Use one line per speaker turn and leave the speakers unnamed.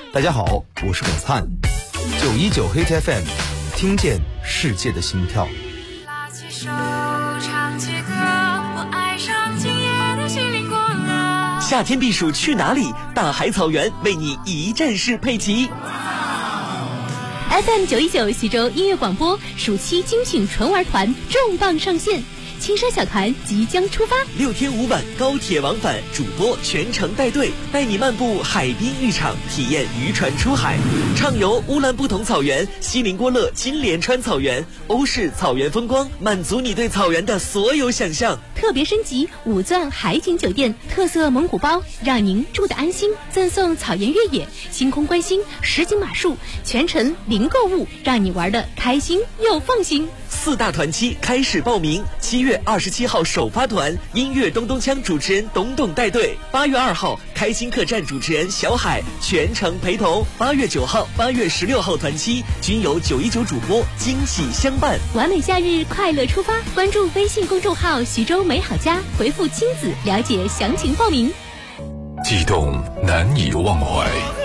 大家好，我是董灿，919 Hit FM， 听见世界的心跳。
拉起手，唱起歌，我爱上今夜的心灵过了。
夏天避暑去哪里？大海草原为你一站式配齐。
FM 919徐州音乐广播暑期精品纯玩团重磅上线，青山小团即将出发
，6天5晚高铁往返，主播全程带队，带你漫步海滨浴场，体验渔船出海，畅游乌兰布统草原、锡林郭勒金莲川草原、欧式草原风光，满足你对草原的所有想象。
特别升级5钻海景酒店，特色蒙古包，让您住得安心，赠送草原越野、星空观星、实景马术，全程零购物，让你玩得开心又放心。
4大团期开始报名，7月27号首发团，音乐咚咚锵主持人董董带队；8月2号开心客栈主持人小海全程陪同；8月9号、8月16号团期均由919主播惊喜相伴。
完美假日快乐出发，关注微信公众号徐州美好家，回复亲子了解详情报名。
悸动难以忘怀，